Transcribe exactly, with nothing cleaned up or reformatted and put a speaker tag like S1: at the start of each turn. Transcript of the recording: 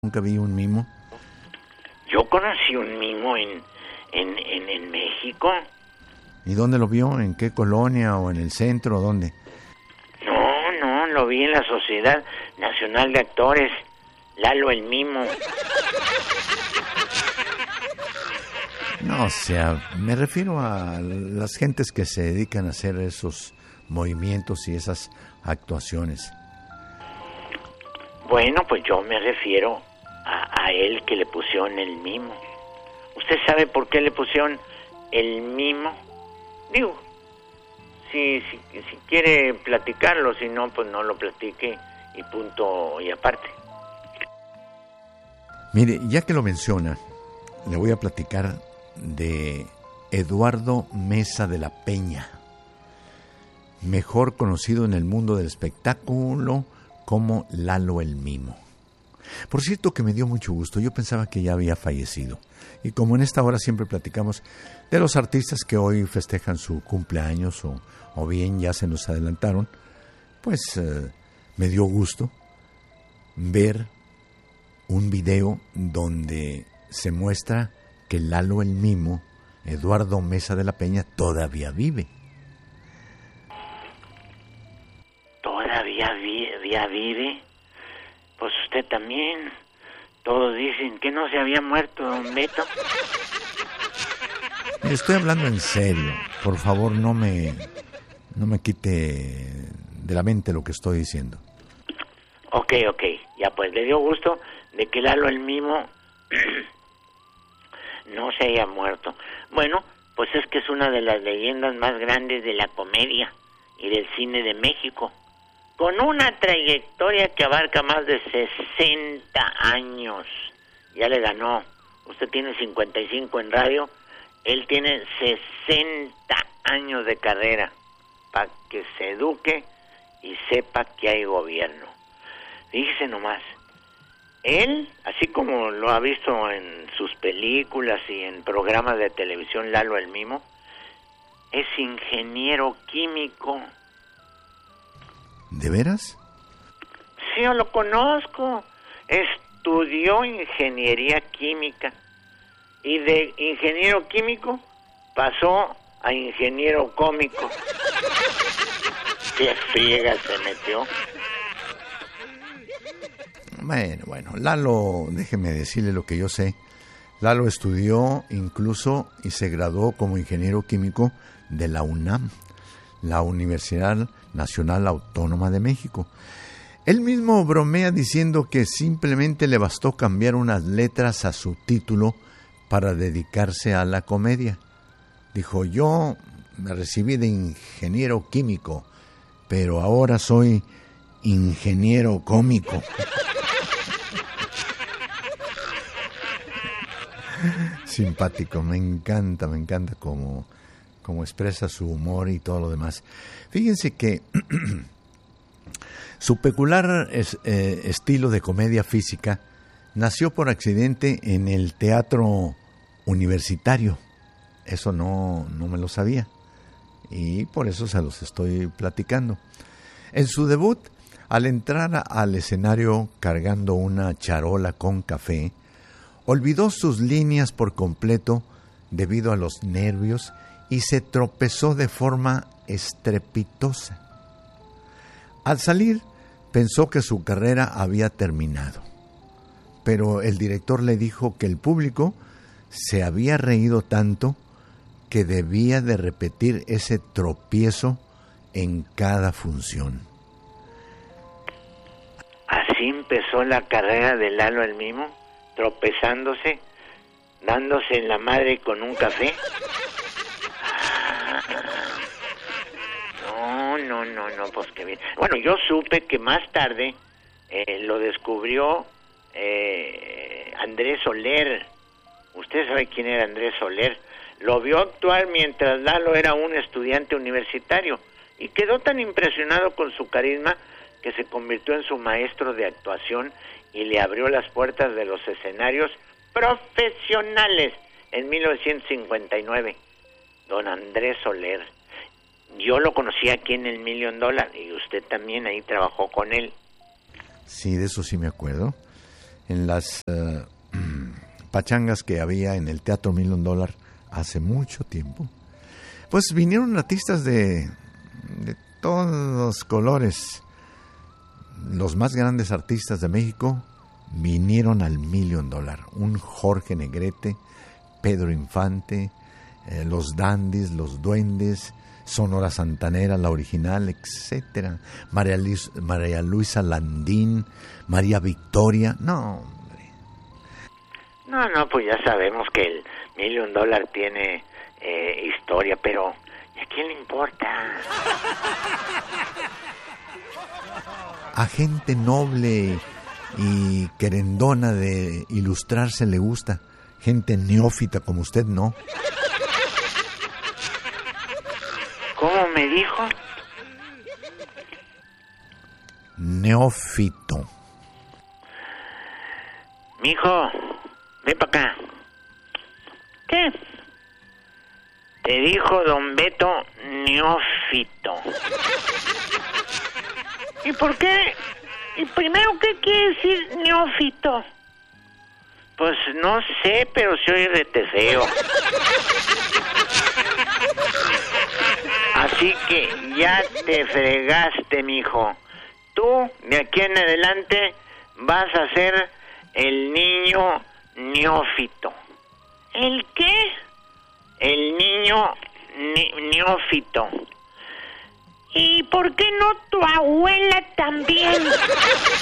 S1: Nunca vi un mimo.
S2: Yo conocí un mimo en, en, en, en México.
S1: ¿Y dónde lo vio? ¿En qué colonia o en el centro? ¿Dónde?
S2: No, no, lo vi en la Sociedad Nacional de Actores, Lalo el Mimo.
S1: No, o sea, me refiero a las gentes que se dedican a hacer esos movimientos y esas actuaciones.
S2: Bueno, pues yo me refiero a, a él que le pusieron el mimo. ¿Usted sabe por qué le pusieron el mimo? Digo, si, si, si quiere platicarlo, si no, pues no lo platique y punto y aparte.
S1: Mire, ya que lo menciona, le voy a platicar de Eduardo Mesa de la Peña, mejor conocido en el mundo del espectáculo como Lalo el Mimo. Por cierto que me dio mucho gusto, yo pensaba que ya había fallecido. Y como en esta hora siempre platicamos de los artistas que hoy festejan su cumpleaños o, o bien ya se nos adelantaron, pues eh, me dio gusto ver un video donde se muestra que Lalo el Mimo, Eduardo Mesa de la Peña, todavía vive.
S2: ¿Todavía vive? vive? Pues usted también. Todos dicen que no se había muerto, don Beto.
S1: Estoy hablando en serio. Por favor, no me, no me quite de la mente lo que estoy diciendo.
S2: Ok, ok. Ya pues, le dio gusto de que Lalo el Mimo no se haya muerto. Bueno, pues es que es una de las leyendas más grandes de la comedia y del cine de México, con una trayectoria que abarca más de sesenta años. Ya le ganó. Usted tiene cincuenta y cinco en radio, él tiene sesenta años de carrera, para que se eduque y sepa que hay gobierno. Fíjese nomás, él, así como lo ha visto en sus películas y en programas de televisión, Lalo el Mimo, es ingeniero químico.
S1: ¿De veras?
S2: Sí, yo lo conozco. Estudió ingeniería química y de ingeniero químico pasó a ingeniero cómico. Qué friega se metió.
S1: Bueno, bueno, Lalo, déjeme decirle lo que yo sé. Lalo estudió incluso y se graduó como ingeniero químico de la UNAM, la Universidad Nacional Autónoma de México. Él mismo bromea diciendo que simplemente le bastó cambiar unas letras a su título para dedicarse a la comedia. Dijo, yo me recibí de ingeniero químico, pero ahora soy ingeniero cómico. Simpático, me encanta, me encanta cómo, cómo expresa su humor y todo lo demás. Fíjense que su peculiar es, eh, estilo de comedia física nació por accidente en el teatro universitario. Eso no, no me lo sabía y por eso se los estoy platicando. En su debut, al entrar al escenario cargando una charola con café, olvidó sus líneas por completo debido a los nervios y se tropezó de forma estrepitosa. Al salir, pensó que su carrera había terminado, pero el director le dijo que el público se había reído tanto que debía de repetir ese tropiezo en cada función.
S2: Así empezó la carrera de Lalo el Mimo, tropezándose, dándose en la madre con un café. No, no, no, no, pues que bien. Bueno, yo supe que más tarde eh, lo descubrió eh, Andrés Soler. Usted sabe quién era Andrés Soler. Lo vio actuar mientras Lalo era un estudiante universitario y quedó tan impresionado con su carisma que se convirtió en su maestro de actuación y le abrió las puertas de los escenarios profesionales en mil novecientos cincuenta y nueve. Don Andrés Soler. Yo lo conocí aquí en el Million Dollar y usted también ahí trabajó con él.
S1: Sí, de eso sí me acuerdo. en las uh, pachangas que había en el Teatro Million Dollar hace mucho tiempo, pues vinieron artistas de, de todos los colores. Los más grandes artistas de México vinieron al Million Dollar. Un Jorge Negrete, Pedro Infante, eh, los Dandys, los Duendes, Sonora Santanera, la original, etcétera. María, Luis, María Luisa Landín, María Victoria. No, hombre.
S2: No, no, pues ya sabemos que el Million Dollar tiene eh, historia, pero ¿a quién le importa?
S1: A gente noble y querendona de ilustrarse le gusta. Gente neófita como usted, no.
S2: ¿Cómo me dijo?
S1: Neófito.
S2: Mijo, ven para acá. ¿Qué? Te dijo don Beto neófito. ¿Y por qué? ¿Y primero qué quiere decir neófito? Pues no sé, pero se oye rete feo. Así que ya te fregaste, mijo. Tú, de aquí en adelante, vas a ser el niño neófito. ¿El qué? El niño ne- neófito. ¿Y por qué no tu abuela también?